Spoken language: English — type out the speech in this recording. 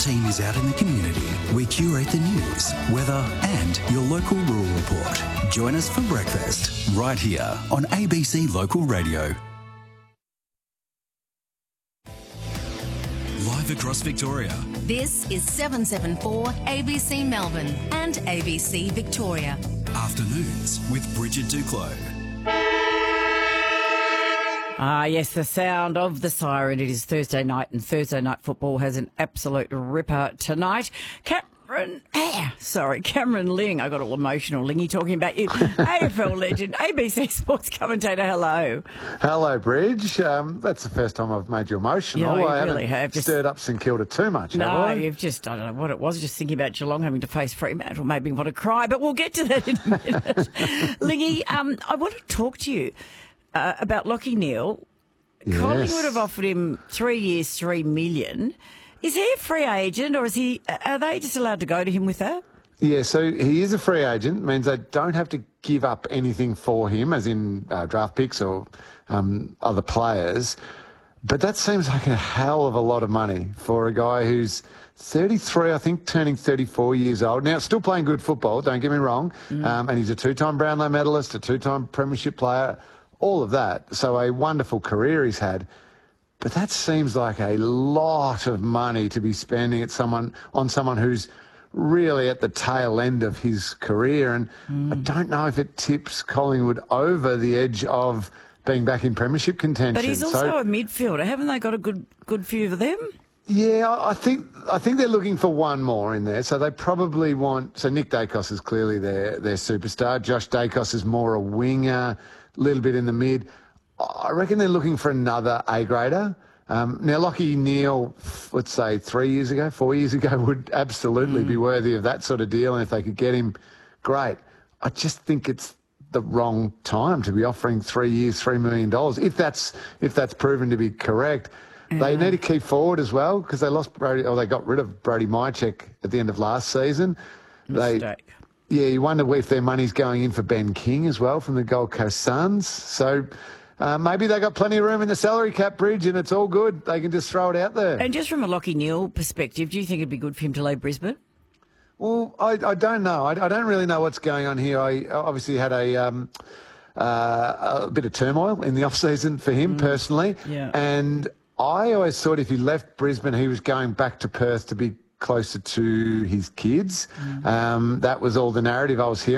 team is out in the community. We curate the news, weather and your local rural report. Join us for breakfast right here on ABC Local Radio. Live across Victoria. This is 774 ABC Melbourne and ABC Victoria. Afternoons with Bridget Duclos. Yes, the sound of the siren. It is Thursday night, and Thursday night football has an absolute ripper tonight. Cameron Ling. I got all emotional, Lingy, talking about you. AFL legend, ABC Sports commentator, hello. Hello, Bridge. That's the first time I've made you emotional. Yeah, I really have. Stirred up St Kilda too much, have I? You've just, I don't know what it was, just thinking about Geelong having to face Fremantle made me want to cry, but we'll get to that in a minute. Lingy, I want to talk to you about Lachie Neale. Yes. Collingwood have offered him 3 years, $3 million. Is he a free agent, or are they just allowed to go to him with that? Yeah, so he is a free agent. Means they don't have to give up anything for him, as in draft picks or other players. But that seems like a hell of a lot of money for a guy who's 33, I think, turning 34 years old. Now, still playing good football, don't get me wrong. And he's a two-time Brownlow medalist, a two-time premiership player, all of that. So a wonderful career he's had. But that seems like a lot of money to be spending on someone who's really at the tail end of his career. And I don't know if it tips Collingwood over the edge of being back in premiership contention. But he's also a midfielder. Haven't they got a good few of them? Yeah, I think they're looking for one more in there. So they probably want... So Nick Dacos is clearly their superstar. Josh Dacos is more a winger, a little bit in the mid. I reckon they're looking for another A-grader. Now, Lachie Neale, let's say 4 years ago, would absolutely be worthy of that sort of deal. And if they could get him, great. I just think it's the wrong time to be offering 3 years, $3 million. If that's proven to be correct. They need to keep forward as well, because they got rid of Brody Mychek at the end of last season. Mistake. You wonder if their money's going in for Ben King as well from the Gold Coast Suns. So maybe they got plenty of room in the salary cap, Bridge, and it's all good. They can just throw it out there. And just from a Lachie Neale perspective, do you think it'd be good for him to leave Brisbane? Well, I don't know. I don't really know what's going on here. I obviously had a bit of turmoil in the off-season for him personally. Yeah. And I always thought if he left Brisbane, he was going back to Perth to be closer to his kids. That was all the narrative I was hearing.